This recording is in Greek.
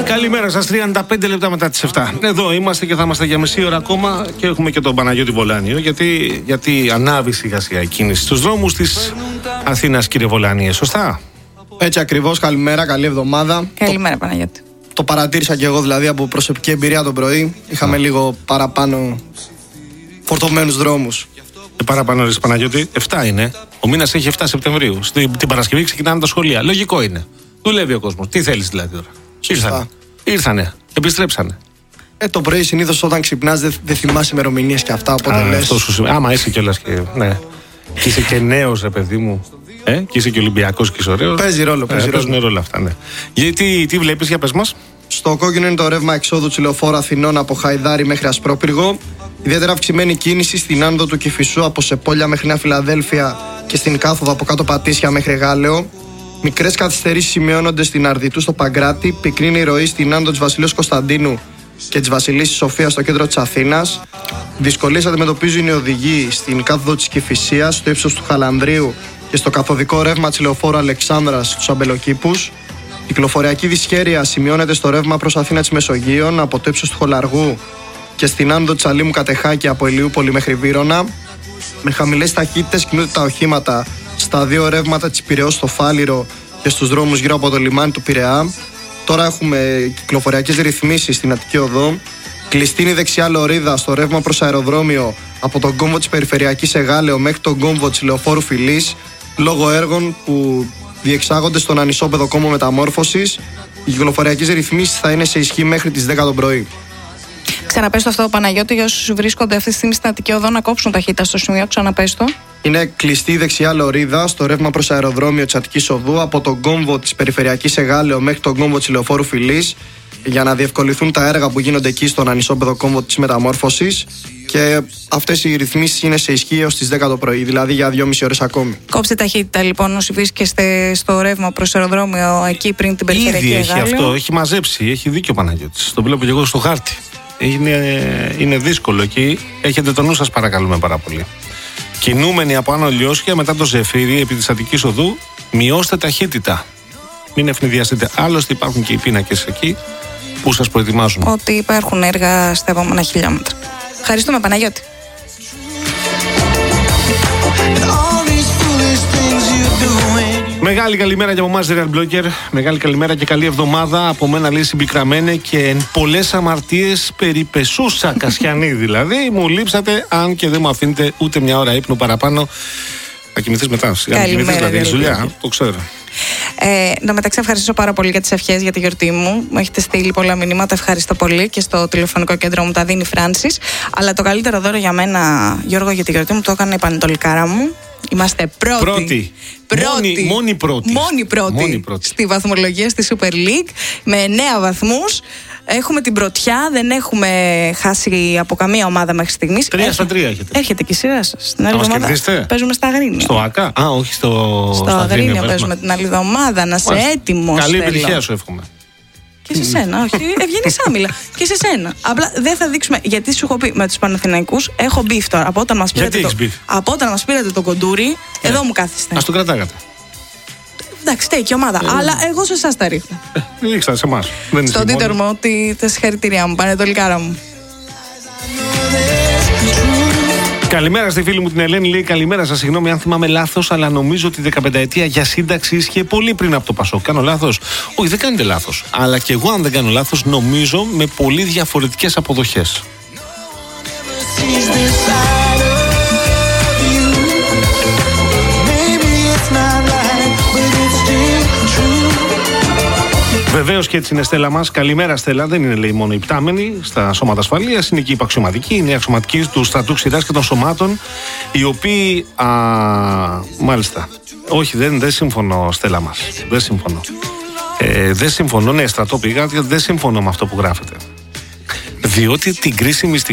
Καλημέρα σας, 35 λεπτά μετά τις 7. Εδώ είμαστε και θα είμαστε για μισή ώρα ακόμα και έχουμε και τον Παναγιώτη Βολάνιο. Γιατί ανάβει σιγά σιγά η κίνηση στους δρόμους της Αθήνας, κύριε Βολάνιε, σωστά? Έτσι ακριβώς, καλημέρα, καλή εβδομάδα. Καλημέρα, Παναγιώτη. Το παρατήρησα και εγώ δηλαδή από προσωπική εμπειρία το πρωί. Είχαμε λίγο παραπάνω φορτωμένους δρόμους. Παραπάνω, ρε Παναγιώτη, 7 είναι. Ο μήνας έχει 7 Σεπτεμβρίου. Την Παρασκευή ξεκινάνε τα σχολεία. Λογικό είναι. Δουλεύει ο κόσμος. Τι θέλεις δηλαδή τώρα? Ήρθανε. Επιστρέψανε. Το πρωί συνήθως όταν ξυπνάς δεν θυμάσαι ημερομηνίες και αυτά. Οπότε λες. Άμα είσαι κιόλας και. Ναι. Και είσαι και νέος, ρε παιδί μου. Και είσαι και Ολυμπιακός και είσαι ωραίος. Παίζει ρόλο. Παίζουν ρόλο αυτά, ναι. Γιατί τι βλέπεις, για πες μας. Στο κόκκινο είναι το ρεύμα εξόδου του λεωφόρου Αθηνών από Χαϊδάρι μέχρι Ασπρόπυργο. Ιδιαίτερα αυξημένη κίνηση στην άνοδο του Κηφισού από Σεπόλια μέχρι Νέα Φιλαδέλφια και στην κάθοδο από κάτω Πατήσια μέχρι Γάλεο. Μικρές καθυστερήσεις σημειώνονται στην Αρδιτού στο Παγκράτη. Πυκνή είναι η ροή στην άνοδο της Βασιλείου Κωνσταντίνου και της Βασιλίσσης Σοφίας στο κέντρο της Αθήνας. Δυσκολίες αντιμετωπίζουν οι οδηγοί στην κάθοδο της Κηφισίας, στο ύψος του Χαλανδρίου και στο καθοδικό ρεύμα της λεωφόρου Αλεξάνδρας στους Αμπελοκήπους. Κυκλοφοριακή δυσχέρεια σημειώνεται στο ρεύμα προς Αθήνα της Μεσογείων από το ύψος του Χολαργού και στην άνοδο της Αλήμου Κατεχάκη από Ηλιούπολη μέχρι Βύρωνα. Με χαμηλές ταχύτητες κινούνται τα οχήματα στα δύο ρεύματα της Πειραιώς στο Φάληρο και στους δρόμους γύρω από το λιμάνι του Πειραιά. Τώρα έχουμε κυκλοφοριακές ρυθμίσεις στην Αττική Οδό. Κλειστή είναι η δεξιά λωρίδα στο ρεύμα προς αεροδρόμιο από τον κόμβο της Περιφερειακής Εγάλεο μέχρι τον κόμβο της Λεωφόρου Φιλής λόγω έργων που διεξάγονται στον ανισόπεδο κόμβο μεταμόρφωσης. Οι κυκλοφοριακές ρυθμίσεις θα είναι σε ισχύ μέχρι τις 10 το πρωί. Ξαναπες το αυτό, Παναγιώτη, για όσους βρίσκονται αυτή τη στιγμή στην Αττική Οδό να κόψουν ταχύτητα στο σημείο. Ξαναπες το. Είναι κλειστή η δεξιά λωρίδα στο ρεύμα προς αεροδρόμιο της Αττικής Οδού από τον κόμβο της Περιφερειακής Εγάλεο μέχρι τον κόμβο της Λεωφόρου Φιλής για να διευκολυνθούν τα έργα που γίνονται εκεί στον ανισόπεδο κόμβο της μεταμόρφωσης. Και αυτές οι ρυθμίσεις είναι σε ισχύ έως τις 10 το πρωί, δηλαδή για 2,5 ώρες ακόμη. Κόψτε ταχύτητα λοιπόν όσοι βρίσκεστε στο ρεύμα προς αεροδρόμιο εκεί πριν την Περιφερειακή Εγάλεο. Ήδη έχει αυτό, έχει μαζέψει, έχει δίκιο ο Παναγιώτης. Το βλέπω και εγώ στο χάρτη. Είναι δύσκολο εκεί. Έχετε το νου σας, παρακαλούμε πάρα πολύ. Κινούμενοι από Άνω Λιώσια μετά το Ζεφύρι επί της Αττικής Οδού, μειώστε ταχύτητα. Μην ευνηδιαστείτε. Άλλωστε υπάρχουν και οι πίνακες εκεί που σας προετοιμάζουν. Ότι υπάρχουν έργα στα επόμενα χιλιόμετρα. Ευχαριστούμε, Παναγιώτη. Μεγάλη καλημέρα και από εμάς, Real Blogger. Μεγάλη καλημέρα και καλή εβδομάδα. Από μένα λέει συμπικραμένε και πολλές αμαρτίες περιπεσούσα Κασιανή δηλαδή. Μου λείψατε, αν και δεν μου αφήνετε ούτε μια ώρα ύπνο παραπάνω. Θα κοιμηθείς μετά. Καλημέρα, δηλαδή, έχεις δουλειά, το ξέρω. Να μεταξύ ευχαριστήσω πάρα πολύ για τις ευχές για τη γιορτή μου. Μου έχετε στείλει πολλά μηνύματα, ευχαριστώ πολύ. Και στο τηλεφωνικό κέντρο μου τα δίνει η Φράνσις. Αλλά το καλύτερο δώρο για μένα, Γιώργο, για τη γιορτή μου το έκανε η πανετολικάρα μου. Είμαστε πρώτοι. Μόνοι πρώτοι στη βαθμολογία στη Super League με 9 βαθμούς. Έχουμε την πρωτιά, δεν έχουμε χάσει από καμία ομάδα μέχρι στιγμής. 3-3 έχετε. Έρχεται και η σειρά σας. Την άλλη εβδομάδα παίζουμε στα Αγρίνια. Στο ΑΚΑ, όχι στο Αγρίνια παίζουμε την άλλη εβδομάδα. Να είσαι έτοιμος. Καλή επιτυχία σου εύχομαι. Και σε σένα, όχι. Ευγενής άμυλα. Και σε σένα. Απλά δεν θα δείξουμε. Γιατί σου έχω πει με τους Παναθηναϊκούς, έχω μπιφ τώρα. Από όταν μας πήρατε το κοντούρι, εδώ μου κάθεστε. Ας το κρατάγατε. Εντάξει, στέκει η ομάδα. Αλλά εγώ σε εσάς τα ρίχνω. Ρίξτε σε εμάς. Στον Τίτερ μου, τα συγχαρητήριά μου, πανετολικάρα μου. Καλημέρα στη φίλη μου την Ελένη. Λέει καλημέρα σας. Συγγνώμη αν θυμάμαι λάθος, αλλά νομίζω ότι η 15ετία για σύνταξη ίσχυε πολύ πριν από το Πασόκ. Κάνω λάθος? Όχι, δεν κάνετε λάθος. Αλλά και εγώ, αν δεν κάνω λάθος, νομίζω με πολύ διαφορετικές αποδοχές. Βεβαίως και έτσι είναι, Στέλλα μας. Καλημέρα, Στέλλα. Δεν είναι, λέει, μόνο οι πτάμενοι στα σώματα ασφαλείας. Είναι και οι υπαξιωματικοί, είναι οι αξιωματικοί του στρατού Ξηράς και των σωμάτων, οι οποίοι. Μάλιστα. Όχι, δεν συμφωνώ, Στέλλα μας. Δεν συμφωνώ. Δεν συμφωνώ, ναι, στρατό πήγα, δεν συμφωνώ με αυτό που γράφετε. Διότι την κρίσιμη στιγμή